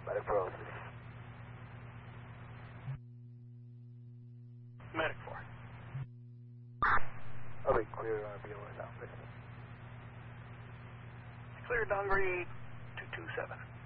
Medic for Oakley. Medic 4. I'll be clear on BOS outfit. Clear downgrade 227.